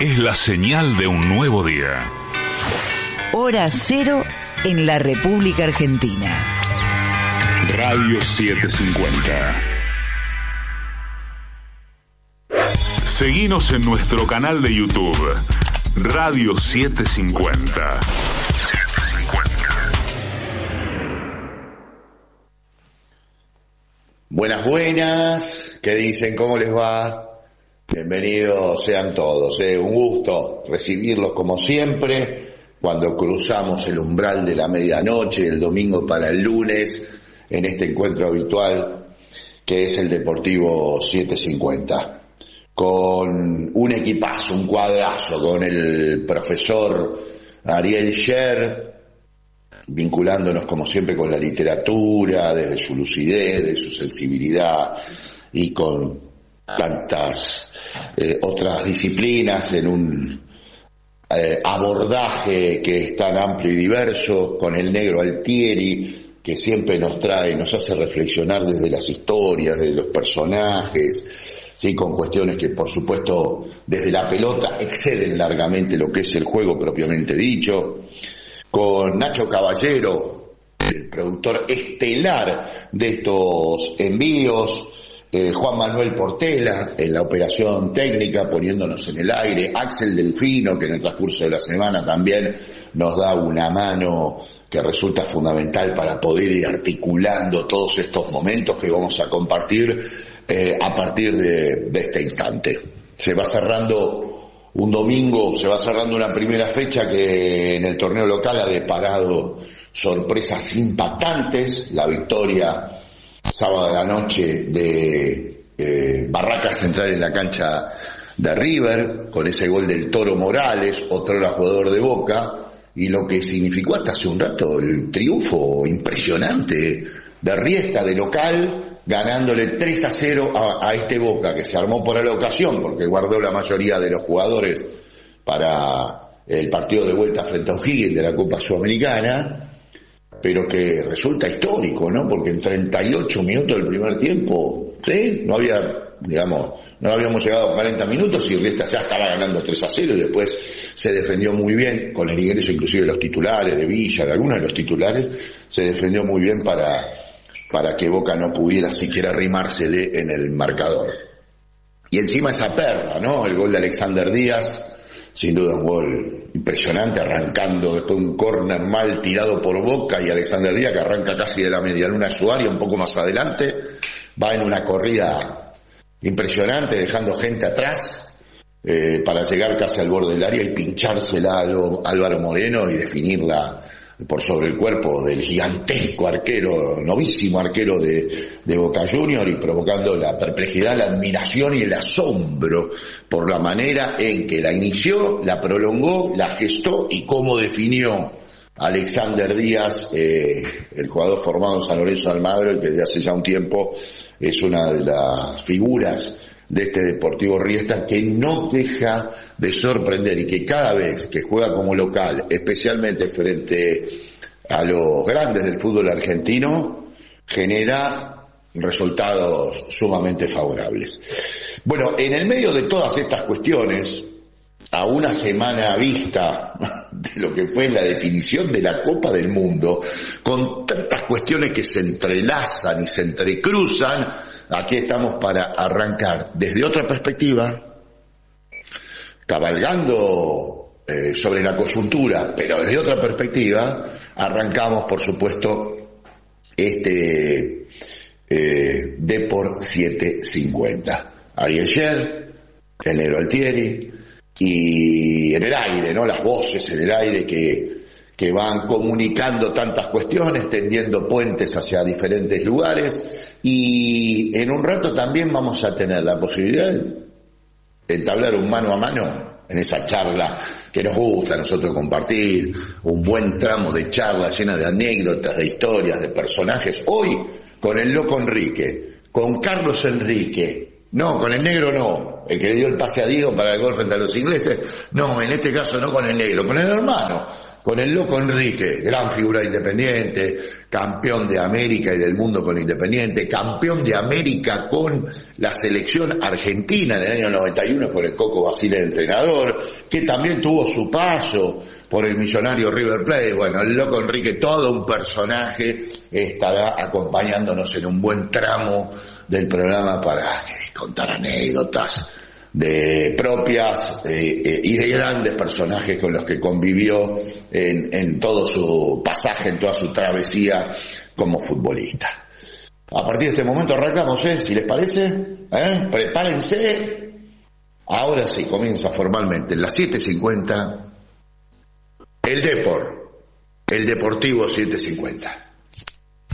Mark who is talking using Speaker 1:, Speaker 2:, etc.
Speaker 1: es la señal de un nuevo día.
Speaker 2: Hora cero en la República Argentina.
Speaker 1: Radio 750. Seguinos en nuestro canal de YouTube, Radio 750.
Speaker 3: Buenas, buenas, ¿qué dicen? ¿Cómo les va? Bienvenidos sean todos, un gusto recibirlos como siempre, cuando cruzamos el umbral de la medianoche, el domingo para el lunes, en este encuentro habitual que es el Deportivo 750, con un equipazo, un cuadrazo, con el profesor Ariel Sher, vinculándonos como siempre con la literatura, desde su lucidez, de su sensibilidad y con tantas otras disciplinas en un abordaje que es tan amplio y diverso, con el negro Altieri, que siempre nos trae, nos hace reflexionar desde las historias, desde los personajes, sí, con cuestiones que por supuesto desde la pelota exceden largamente lo que es el juego propiamente dicho, con Nacho Caballero, el productor estelar de estos envíos, Juan Manuel Portela en la operación técnica poniéndonos en el aire, Axel Delfino, que en el transcurso de la semana también nos da una mano que resulta fundamental para poder ir articulando todos estos momentos que vamos a compartir a partir de este instante. Se va cerrando un domingo, se va cerrando una primera fecha que en el torneo local ha deparado sorpresas impactantes, la victoria sábado de la noche de Barracas Central en la cancha de River, con ese gol del Toro Morales, otrora jugador de Boca, y lo que significó hasta hace un rato el triunfo impresionante de Riestra de local, ganándole 3-0 a este Boca, que se armó por la ocasión, porque guardó la mayoría de los jugadores para el partido de vuelta frente a O'Higgins de la Copa Sudamericana, pero que resulta histórico, ¿no? Porque en 38 minutos del primer tiempo, ¿sí? No habíamos llegado a 40 minutos y Riestra ya estaba ganando 3-0 y después se defendió muy bien, con el ingreso inclusive de los titulares, de Villa, de algunos de los titulares, se defendió muy bien para que Boca no pudiera siquiera arrimársele en el marcador. Y encima esa perla, ¿no? El gol de Alexander Díaz, sin duda un gol impresionante, arrancando después un córner mal tirado por Boca, y Alexander Díaz, que arranca casi de la medialuna de su área, un poco más adelante, va en una corrida impresionante, dejando gente atrás, para llegar casi al borde del área y pinchársela a Álvaro Moreno y definirla por sobre el cuerpo del gigantesco arquero, novísimo arquero de Boca Juniors, y provocando la perplejidad, la admiración y el asombro por la manera en que la inició, la prolongó, la gestó y cómo definió Alexander Díaz, el jugador formado en San Lorenzo de Almagro, que desde hace ya un tiempo es una de las figuras de este Deportivo Riestra, que no deja de sorprender y que cada vez que juega como local, especialmente frente a los grandes del fútbol argentino, genera resultados sumamente favorables. Bueno, en el medio de todas estas cuestiones, a una semana vista de lo que fue la definición de la Copa del Mundo, con tantas cuestiones que se entrelazan y se entrecruzan, aquí estamos para arrancar desde otra perspectiva, cabalgando sobre la coyuntura, pero desde otra perspectiva, arrancamos por supuesto este Depor 750. Ariel Sher, el negro Altieri, y en el aire, ¿no? Las voces en el aire que van comunicando tantas cuestiones, tendiendo puentes hacia diferentes lugares, y en un rato también vamos a tener la posibilidad de entablar un mano a mano en esa charla que nos gusta a nosotros compartir, un buen tramo de charla llena de anécdotas, de historias, de personajes. Hoy con el loco Enrique, con Carlos Enrique, no, con el negro no, el que le dio el pase a Diego para el gol frente a los ingleses, no, en este caso no con el negro, con el hermano, con el loco Enrique, gran figura independiente, campeón de América y del mundo con Independiente, campeón de América con la selección argentina en el año 91 con el Coco Basile de entrenador, que también tuvo su paso por el millonario River Plate. Bueno, el loco Enrique, todo un personaje, estará acompañándonos en un buen tramo del programa para contar anécdotas de propias y de grandes personajes con los que convivió en todo su pasaje, en toda su travesía como futbolista. A partir de este momento arrancamos, si les parece, prepárense. Ahora sí, comienza formalmente en las 7:50 el Deportivo 750.